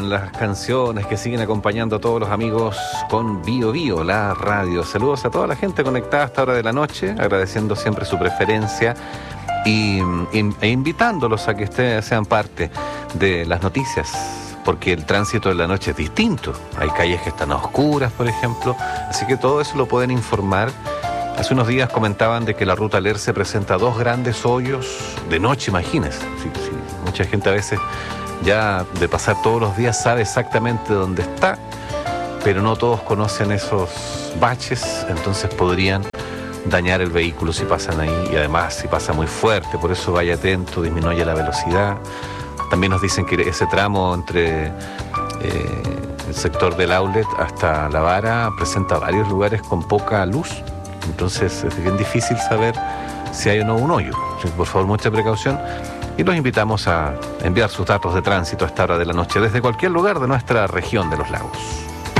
suenan las canciones que siguen acompañando a todos los amigos con Bio Bio, la radio. Saludos a toda la gente conectada a esta hora de la noche, agradeciendo siempre su preferencia e invitándolos a que ustedes sean parte de las noticias, porque el tránsito de la noche es distinto. Hay calles que están a oscuras, por ejemplo, así que todo eso lo pueden informar. Hace unos días comentaban de que la ruta Lerce presenta 2 grandes hoyos de noche, imagínense. Sí, mucha gente a veces ya de pasar todos los días sabe exactamente dónde está, pero no todos conocen esos baches, entonces podrían dañar el vehículo si pasan ahí, y además si pasa muy fuerte. Por eso vaya atento, disminuya la velocidad. También nos dicen que ese tramo entre el sector del outlet hasta La Vara presenta varios lugares con poca luz, entonces es bien difícil saber si hay o no un hoyo. Por favor, mucha precaución. Y los invitamos a enviar sus datos de tránsito a esta hora de la noche desde cualquier lugar de nuestra región de los lagos.